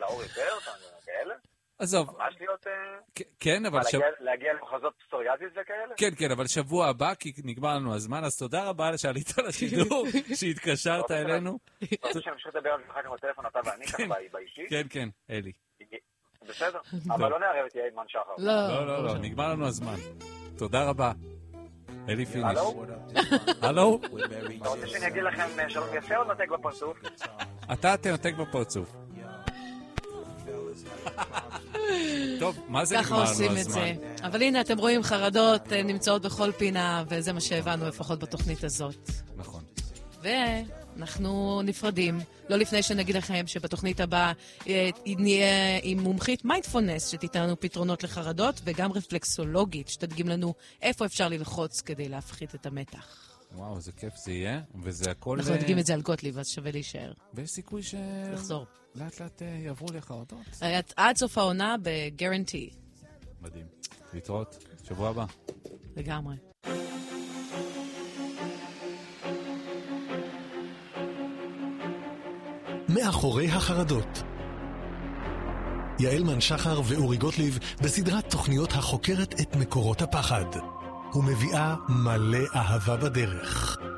לאורי ברט, כאלה? עזוב. ממש להיות... כן, אבל... להגיע למחוזות פסוריאזיס וכאלה? כן, כן, אבל שבוע הבא, כי נגמר לנו הזמן, אז תודה רבה שעלית לשידור, שהתקשרת אלינו. רוצה שנמשיך לדבר על זה אחר כך בטלפון, אתה ואני ככה באישי? כן, כן, אלי. בסדר, אבל לא נערב את יעל מן שחר. לא, נגמר לנו הזמן. תודה רבה. אלי פיניש. הלו? הלו? אתה רוצה שאני אגיד לכם שלום יפה או נתק בפרצוף? אתה תנתק בפרצוף. טוב, מה זה נגמר לנו הזמן? ככה עושים את זה. אבל הנה, אתם רואים, חרדות נמצאות בכל פינה, וזה מה שהבנו לפחות בתוכנית הזאת. נכון. ואנחנו נפרדים. לא לפני שנגיד לכם שבתוכנית הבאה נהיה עם מומחית מיינדפולנס, שתיתן לנו פתרונות לחרדות, וגם רפלקסולוגית, שתדגים לנו איפה אפשר ללחוץ כדי להפחית את המתח. וואו, זה כיף זה יהיה, וזה הכל... אנחנו נדגים את זה על גוטליב, אז שווה להישאר. ויש סיכוי לחזור. לאט לאט יעברו לי חרדות. עד סוף העונה בגרנטי. מדהים. להתראות, שבוע הבא. לגמרי. מאחורי החרדות. יעל מן שחר ואורי גוטליב בסדרת תוכניות החוקרת את מקורות הפחד ומביאה מלא אהבה בדרך.